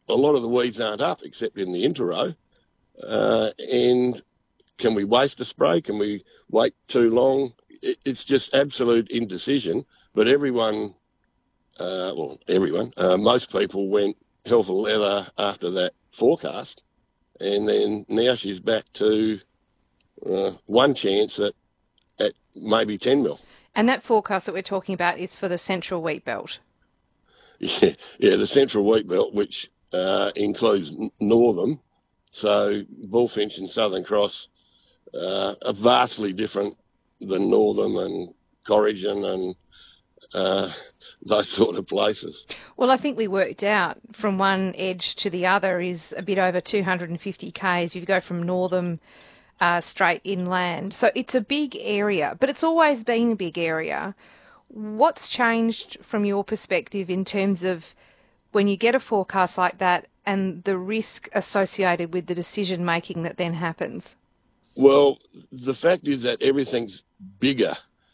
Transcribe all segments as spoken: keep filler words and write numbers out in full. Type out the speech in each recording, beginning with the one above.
a lot of the weeds aren't up except in the interrow. Uh, and can we waste a spray? Can we wait too long? It, it's just absolute indecision. But everyone, uh, well, everyone, uh, most people went hell for leather after that forecast. And then now she's back to uh, one chance at, at maybe ten mil. And that forecast that we're talking about is for the central wheat belt. Yeah, yeah, the central wheat belt, which uh, includes northern. So Bullfinch and Southern Cross uh, are vastly different than northern and Corrigan and uh, those sort of places. Well, I think we worked out from one edge to the other is a bit over two hundred fifty kays. You go from northern uh, straight inland. So it's a big area, but it's always been a big area. What's changed from your perspective in terms of when you get a forecast like that and the risk associated with the decision making that then happens? Well, the fact is that everything's bigger.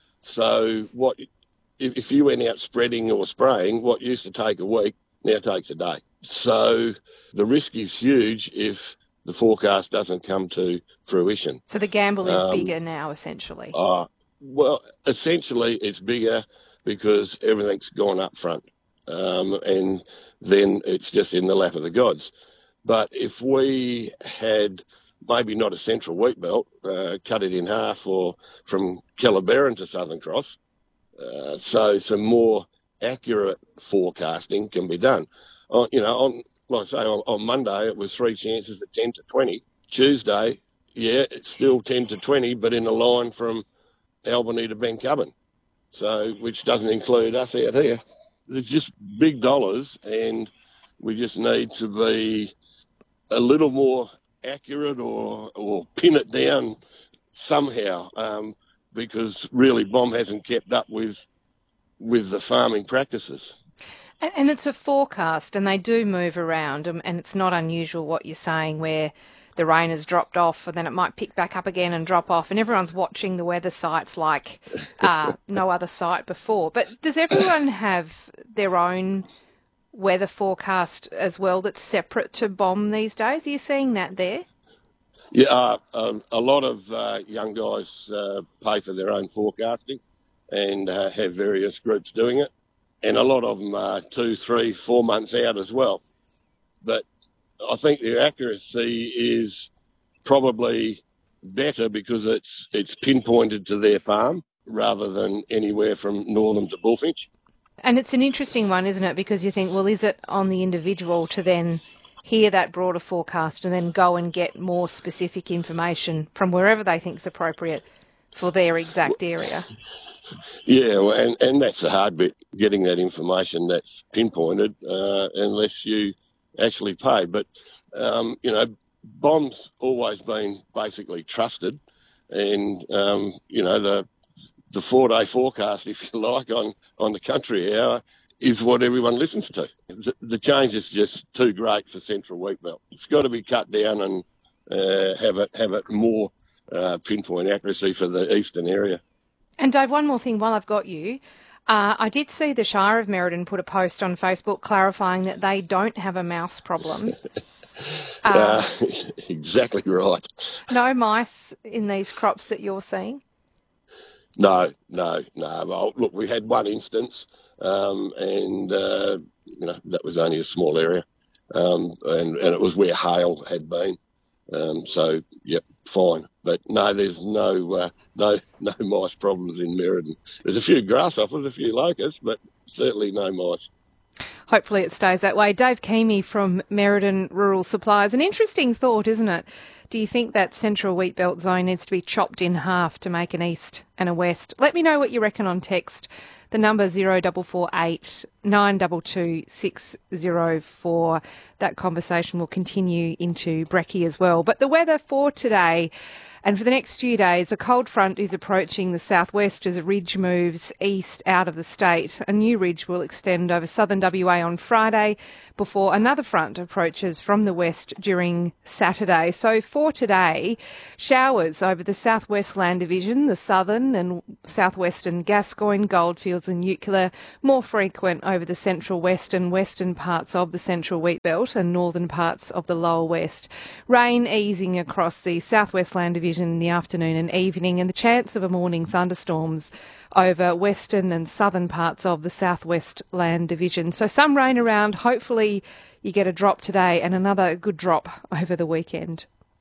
So what if, if you went out spreading or spraying, what used to take a week now takes a day. So the risk is huge if the forecast doesn't come to fruition. So the gamble is um, bigger now, essentially. Uh, well, essentially it's bigger because everything's gone up front. Um, and then it's just in the lap of the gods. But if we had maybe not a central wheat belt, uh, cut it in half, or from Kellerberrin to Southern Cross, uh, so some more accurate forecasting can be done. Uh, you know, on, like I say, on, on Monday it was three chances at ten to twenty. Tuesday, yeah, it's still ten to twenty, but in a line from Albany to Bencubbin, so which doesn't include us out here. There's just big dollars, and we just need to be a little more accurate or or pin it down somehow, um, because really B O M hasn't kept up with with the farming practices. And, and it's a forecast, and they do move around, and, and it's not unusual what you're saying where the rain has dropped off and then it might pick back up again and drop off, and everyone's watching the weather sites like uh, no other site before. But does everyone have their own weather forecast as well that's separate to B O M these days? Are you seeing that there? Yeah, uh, um, a lot of uh, young guys uh, pay for their own forecasting and uh, have various groups doing it. And a lot of them are two, three, four months out as well. But I think their accuracy is probably better because it's it's pinpointed to their farm rather than anywhere from Northern to Bullfinch. And it's an interesting one, isn't it? Because you think, well, is it on the individual to then hear that broader forecast and then go and get more specific information from wherever they think is appropriate for their exact area? Yeah, well, and, and that's the hard bit, getting that information that's pinpointed, uh, unless you actually pay. But, um, you know, B O M's always been basically trusted, and, um, you know, the the four-day forecast, if you like, on, on the country hour is what everyone listens to. The, the change is just too great for Central Wheat Belt. It's got to be cut down and uh, have it have it more uh, pinpoint accuracy for the eastern area. And Dave, one more thing while I've got you. Uh, I did see the Shire of Merredin put a post on Facebook clarifying that they don't have a mouse problem. uh, uh, exactly right. No mice in these crops that you're seeing? No, no, no. Well, look, we had one instance, um, and uh, you know that was only a small area, um, and and it was where hail had been. Um, so, yep, fine. But no, there's no uh, no no mice problems in Merredin. There's a few grasshoppers, a few locusts, but certainly no mice. Hopefully it stays that way. Dave Keamy from Merredin Rural Supplies. An interesting thought, isn't it? Do you think that central wheat belt zone needs to be chopped in half to make an east and a west? Let me know what you reckon on text. The number zero four four eight nine two two six zero four. That conversation will continue into Brekkie as well. But the weather for today, And for the next few days, a cold front is approaching the southwest as a ridge moves east out of the state. A new ridge will extend over southern W A on Friday before another front approaches from the west during Saturday. So for today, showers over the southwest land division, the southern and southwestern Gascoyne, Goldfields and Eucla, more frequent over the central west and western parts of the central wheat belt and northern parts of the lower west. Rain easing across the southwest land division in the afternoon and evening, and the chance of a morning thunderstorms over western and southern parts of the southwest land division. So some rain around. Hopefully you get a drop today and another good drop over the weekend.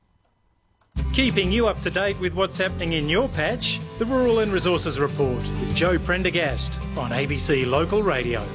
Keeping you up to date with what's happening in your patch, the Rural and Resources Report with Joe Prendergast on A B C Local Radio.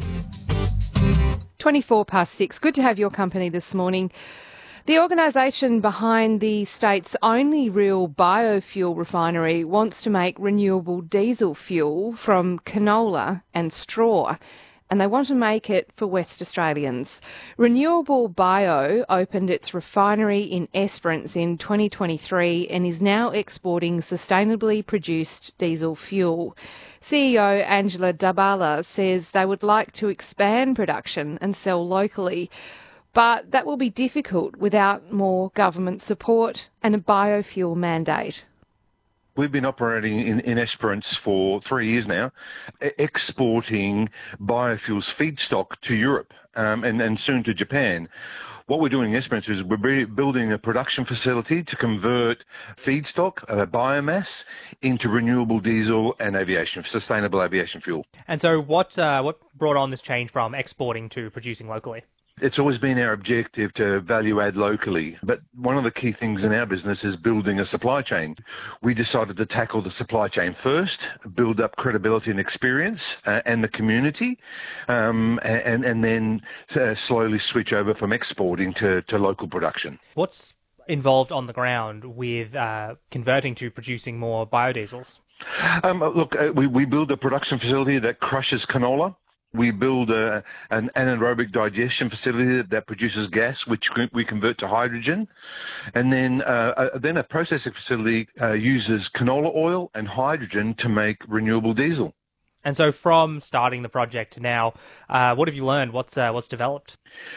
twenty-four past six. Good to have your company this morning. The organisation behind the state's only real biofuel refinery wants to make renewable diesel fuel from canola and straw, and they want to make it for West Australians. Renewable Bio opened its refinery in Esperance in twenty twenty-three and is now exporting sustainably produced diesel fuel. C E O Angela Dabala says they would like to expand production and sell locally, but that will be difficult without more government support and a biofuel mandate. We've been operating in, in Esperance for three years now, exporting biofuels feedstock to Europe um, and, and soon to Japan. What we're doing in Esperance is we're building a production facility to convert feedstock, uh, biomass, into renewable diesel and aviation, sustainable aviation fuel. And so what, uh, what brought on this change from exporting to producing locally? It's always been our objective to value add locally, but one of the key things in our business is building a supply chain. We decided to tackle the supply chain first, build up credibility and experience uh, and the community, um, and, and then uh, slowly switch over from exporting to, to local production. What's involved on the ground with uh, converting to producing more biodiesels? Um, look, uh, we, we build a production facility that crushes canola. We build a, an anaerobic digestion facility that produces gas, which we convert to hydrogen. And then, uh, a, then a processing facility uh, uses canola oil and hydrogen to make renewable diesel. And so from starting the project to now, uh, what have you learned? What's uh, what's developed?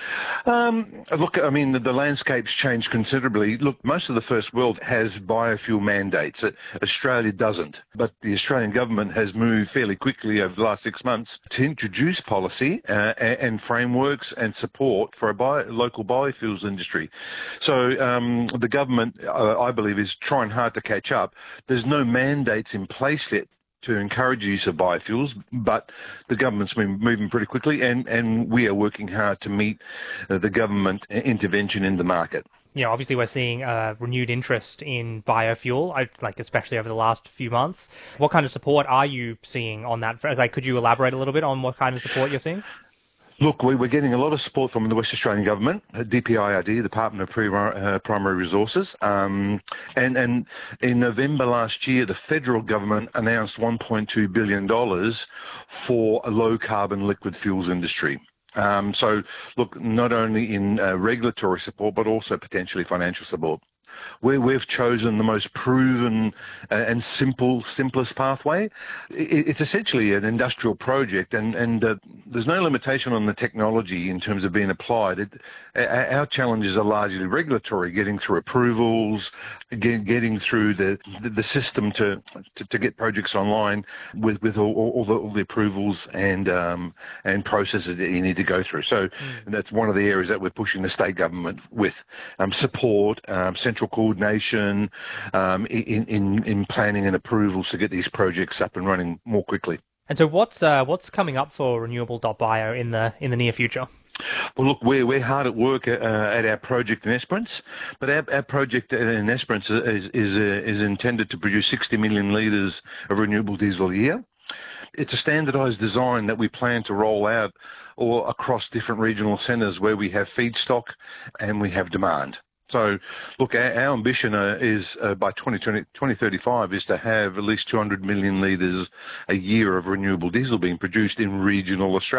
Um, look, I mean, the, the landscape's changed considerably. Look, most of the first world has biofuel mandates. Australia doesn't. But the Australian government has moved fairly quickly over the last six months to introduce policy uh, and, and frameworks and support for a bio, local biofuels industry. So um, the government, uh, I believe, is trying hard to catch up. There's no mandates in place yet to encourage the use of biofuels, but the government's been moving pretty quickly, and, and we are working hard to meet uh, the government intervention in the market. You know, obviously we're seeing a renewed interest in biofuel, I, like especially over the last few months. What kind of support are you seeing on that? Like, could you elaborate a little bit on what kind of support you're seeing? Look, we, we're getting a lot of support from the West Australian Government, D P I R D, the Department of Pri- uh, Primary Resources, um, and, and in November last year, the federal government announced one point two billion dollars for a low-carbon liquid fuels industry. Um, so, look, not only in uh, regulatory support, but also potentially financial support. Where we've chosen the most proven uh, and simple, simplest pathway. It, it's essentially an industrial project, and, and uh, there's no limitation on the technology in terms of being applied. It, our challenges are largely regulatory, getting through approvals, get, getting through the, the, the system to, to, to get projects online with, with all, all, the, all the approvals and um, and processes that you need to go through. So mm. that's one of the areas that we're pushing the state government with um, support, um, central coordination um, in, in, in planning and approvals to get these projects up and running more quickly. And so what's uh, what's coming up for renewable dot bio in the in the near future? Well, look, we're, we're hard at work uh, at our project in Esperance, but our, our project in Esperance is, is, uh, is intended to produce sixty million litres of renewable diesel a year. It's a standardised design that we plan to roll out or across different regional centres where we have feedstock and we have demand. So, look, our, our ambition uh, is uh, by twenty twenty, twenty thirty-five is to have at least two hundred million litres a year of renewable diesel being produced in regional Australia.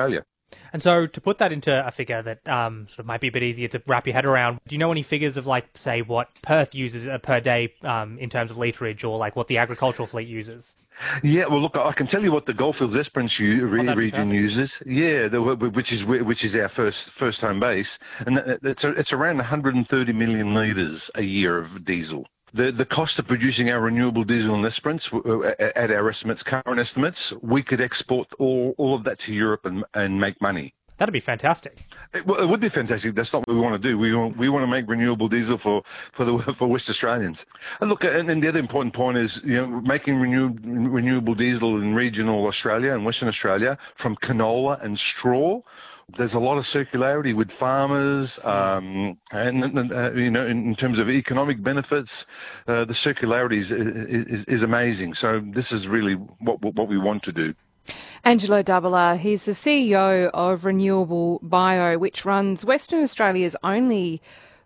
And so to put that into a figure that um, sort of might be a bit easier to wrap your head around, do you know any figures of, like, say, what Perth uses uh, per day um, in terms of litrage, or like what the agricultural fleet uses? Yeah, well, look, I can tell you what the Goldfields Esperance u- re- oh, region uses. Yeah, the, which is which is our first first home base, and it's a, it's around one hundred thirty million litres a year of diesel. The the cost of producing our renewable diesel in Esperance, at our estimates, current estimates, we could export all, all of that to Europe and and make money. That'd be fantastic. It, well, it would be fantastic. That's not what we want to do. We want we want to make renewable diesel for for the for West Australians. And look, and, and the other important point is, you know, making renew, renewable diesel in regional Australia and Western Australia from canola and straw. There's a lot of circularity with farmers, um, and uh, you know, in, in terms of economic benefits, uh, the circularity is, is is amazing. So this is really what what we want to do. Angelo Dubbeler, he's the C E O of Renewable Bio, which runs Western Australia's only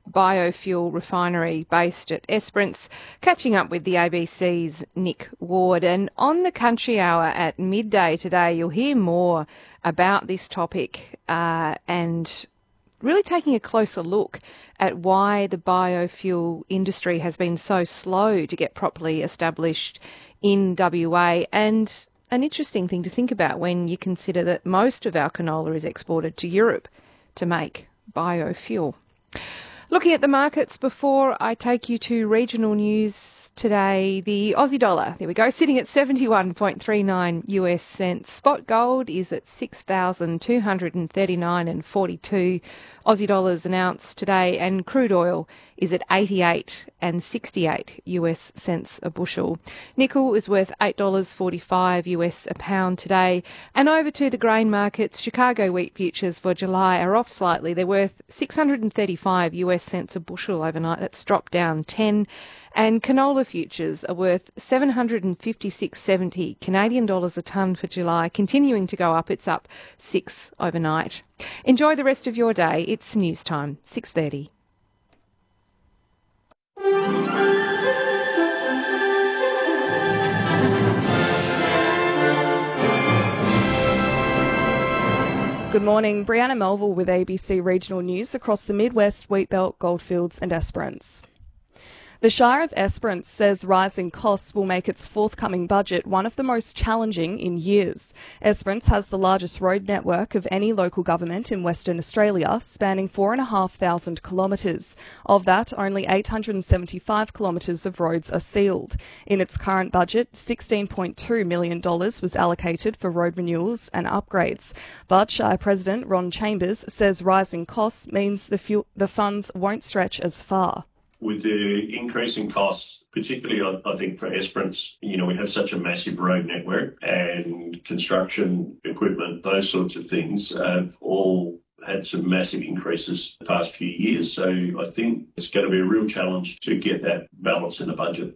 biofuel refinery based at Esperance, catching up with the A B C's Nick Ward. And on the Country Hour at midday today, you'll hear more about this topic uh, and really taking a closer look at why the biofuel industry has been so slow to get properly established in W A, and an interesting thing to think about when you consider that most of our canola is exported to Europe to make biofuel. Looking at the markets before I take you to regional news today, the Aussie dollar, there we go, sitting at seventy-one point three nine U S cents. Spot gold is at six thousand two hundred thirty-nine and forty-two Aussie dollars an ounce today, and crude oil is at eighty-eight and sixty-eight U S cents a bushel. Nickel is worth eight dollars forty-five U S a pound today. And over to the grain markets, Chicago wheat futures for July are off slightly. They're worth six hundred thirty-five U S cents a bushel overnight. That's dropped down ten. And canola futures are worth seven hundred fifty-six seventy Canadian dollars a tonne for July, continuing to go up. It's up six overnight. Enjoy the rest of your day. It's news time, six thirty. Good morning, Brianna Melville with A B C Regional News across the Midwest, Wheatbelt, Goldfields and Esperance. The Shire of Esperance says rising costs will make its forthcoming budget one of the most challenging in years. Esperance has the largest road network of any local government in Western Australia, spanning four thousand five hundred kilometres. Of that, only eight hundred seventy-five kilometres of roads are sealed. In its current budget, sixteen point two million dollars was allocated for road renewals and upgrades. But Shire President Ron Chambers says rising costs means the, fu- the funds won't stretch as far. With the increasing costs, particularly I, I think for Esperance, you know, we have such a massive road network, and construction equipment, those sorts of things have all had some massive increases the past few years. So I think it's going to be a real challenge to get that balance in the budget.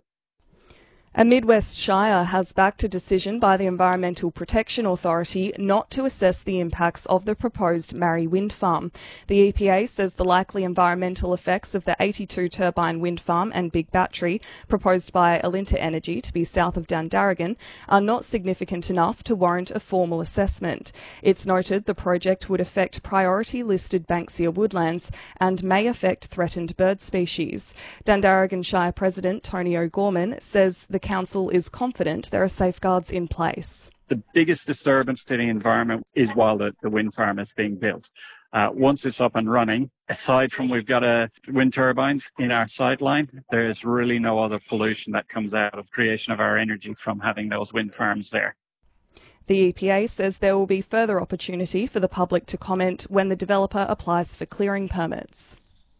A Midwest Shire has backed a decision by the Environmental Protection Authority not to assess the impacts of the proposed Marrie wind farm. The E P A says the likely environmental effects of the eighty-two turbine wind farm and big battery proposed by Alinta Energy to be south of Dandaragan are not significant enough to warrant a formal assessment. It's noted the project would affect priority listed Banksia woodlands and may affect threatened bird species. Dandaragan Shire President Tony O'Gorman says the Council is confident there are safeguards in place. The biggest disturbance to the environment is while the, the wind farm is being built. Uh, once it's up and running, aside from we've got uh, wind turbines in our sideline, there's really no other pollution that comes out of creation of our energy from having those wind farms there. The E P A says there will be further opportunity for the public to comment when the developer applies for clearing permits.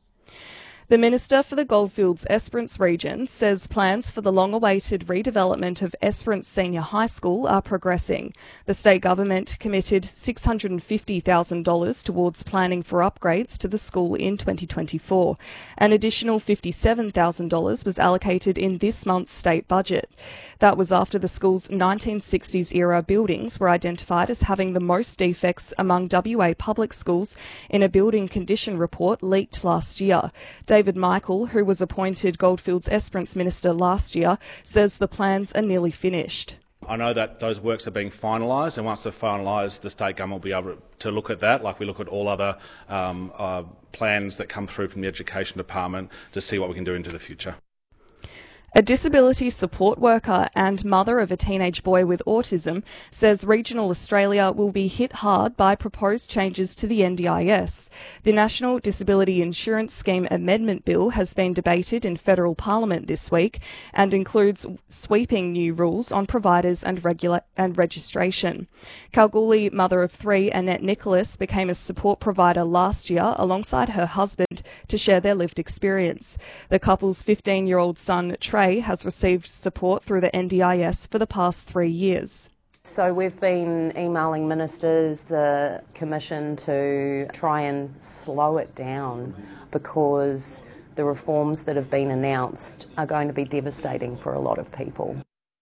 The Minister for the Goldfields Esperance region says plans for the long-awaited redevelopment of Esperance Senior High School are progressing. The state government committed six hundred fifty thousand dollars towards planning for upgrades to the school in twenty twenty-four. An additional fifty-seven thousand dollars was allocated in this month's state budget. That was after the school's nineteen sixties era buildings were identified as having the most defects among W A public schools in a building condition report leaked last year. David Michael, who was appointed Goldfields Esperance Minister last year, says the plans are nearly finished. I know that those works are being finalised, and once they're finalised, the state government will be able to look at that, like we look at all other um, uh, plans that come through from the Education Department, to see what we can do into the future. A disability support worker and mother of a teenage boy with autism says regional Australia will be hit hard by proposed changes to the N D I S. The National Disability Insurance Scheme Amendment Bill has been debated in federal parliament this week and includes sweeping new rules on providers and, regula- and registration. Kalgoorlie mother of three, Annette Nicholas, became a support provider last year alongside her husband to share their lived experience. The couple's fifteen-year-old son, Trey, has received support through the N D I S for the past three years. So we've been emailing ministers, the Commission, to try and slow it down because the reforms that have been announced are going to be devastating for a lot of people.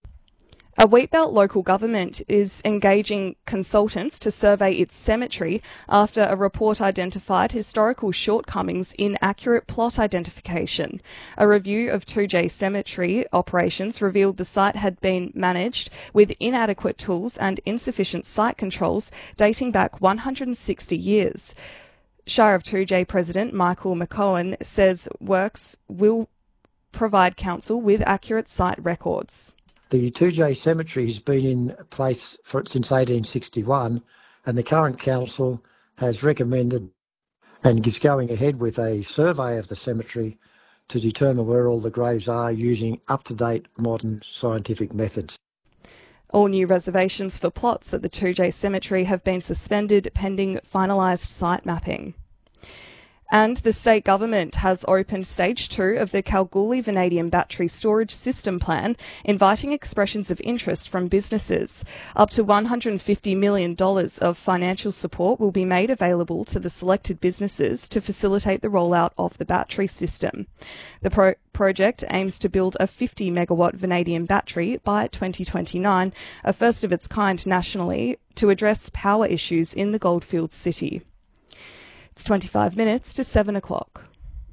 A Wheatbelt local government is engaging consultants to survey its cemetery after a report identified historical shortcomings in accurate plot identification. A review of two J Cemetery operations revealed the site had been managed with inadequate tools and insufficient site controls dating back one hundred sixty years. Shire of two J President Michael McCowan says works will provide council with accurate site records. The two J Cemetery has been in place for, since eighteen sixty-one, and the current council has recommended and is going ahead with a survey of the cemetery to determine where all the graves are using up-to-date modern scientific methods. All new reservations for plots at the two J Cemetery have been suspended pending finalised site mapping. And the state government has opened stage two of the Kalgoorlie Vanadium Battery Storage System Plan, inviting expressions of interest from businesses. Up to one hundred fifty million dollars of financial support will be made available to the selected businesses to facilitate the rollout of the battery system. The pro- project aims to build a fifty megawatt vanadium battery by twenty twenty-nine, a first of its kind nationally, to address power issues in the Goldfields city. It's twenty-five minutes to seven o'clock.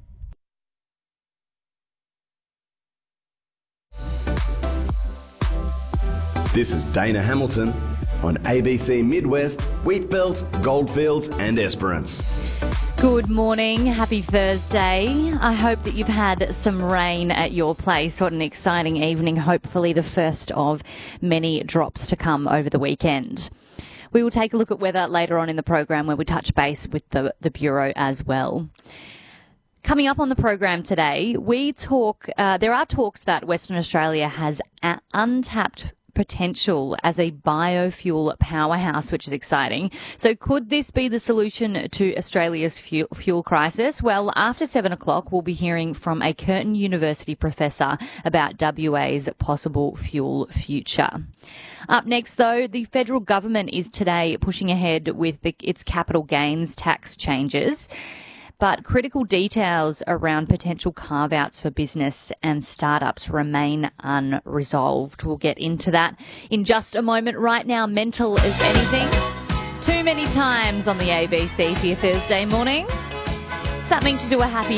This is Dana Hamilton on A B C Midwest, Wheatbelt, Goldfields and Esperance. Good morning. Happy Thursday. I hope that you've had some rain at your place. What an exciting evening. Hopefully the first of many drops to come over the weekend. We will take a look at weather later on in the program where we touch base with the, the Bureau as well. Coming up on the program today, we talk, uh, there are talks that Western Australia has a- untapped potential as a biofuel powerhouse, which is exciting. So could this be the solution to Australia's fuel, fuel crisis? Well, after seven o'clock, we'll be hearing from a Curtin University professor about W A's possible fuel future. Up next, though, the federal government is today pushing ahead with the, its capital gains tax changes. But critical details around potential carve-outs for business and startups remain unresolved. We'll get into that in just a moment. Right now, mental as anything. Too many times on the A B C for your Thursday morning. Something to do a happy